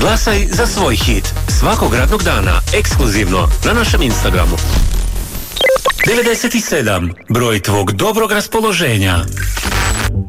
Glasaj za svoj hit svakog radnog dana, ekskluzivno na našem Instagramu. 97. Broj tvog dobrog raspoloženja.